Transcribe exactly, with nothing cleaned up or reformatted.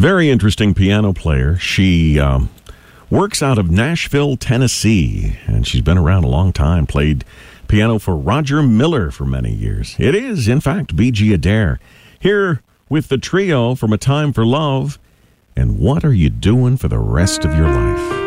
Very interesting piano player. She um, works out of Nashville, Tennessee, and she's been around a long time. Played piano for Roger Miller for many years. It is, in fact, B.G. Adair. Here with the trio from A Time for Love. And what are you doing for the rest of your life?